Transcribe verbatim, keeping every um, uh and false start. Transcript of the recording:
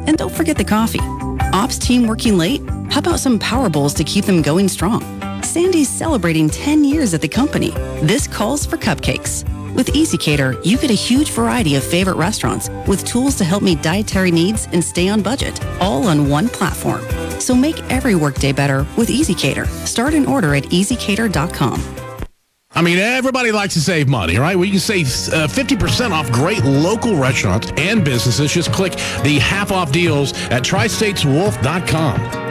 And don't forget the coffee. Ops team working late? How about some Power Bowls to keep them going strong? Sandy's celebrating ten years at the company. This calls for cupcakes. With EasyCater, you get a huge variety of favorite restaurants with tools to help meet dietary needs and stay on budget, all on one platform. So make every workday better with EasyCater. Start an order at easy cater dot com. I mean, everybody likes to save money, right? Well, you can save uh, fifty percent off great local restaurants and businesses. Just click the half-off deals at tri states wolf dot com.